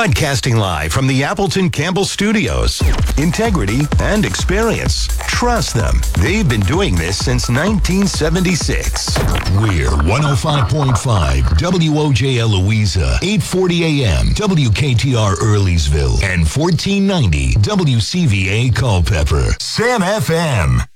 Broadcasting live from the Appleton Campbell Studios. Integrity and experience. Trust them. They've been doing this since 1976. We're 105.5 WOJL Louisa, 840 AM, WKTR Earleysville, and 1490 WCVA Culpeper. Sam FM.